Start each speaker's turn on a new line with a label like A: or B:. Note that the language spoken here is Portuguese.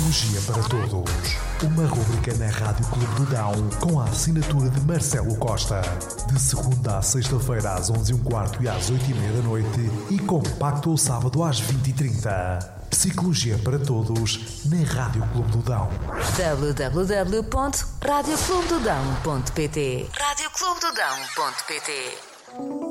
A: Psicologia para Todos. Uma rubrica na Rádio Clube do Dão com a assinatura de Marcelo Costa. De segunda à sexta-feira às 11h15 e às 8h30 da noite e compacto ao sábado às 20h30. Psicologia para Todos na Rádio Clube do Dão.
B: www.radioclubedodão.pt radioclubedodão.pt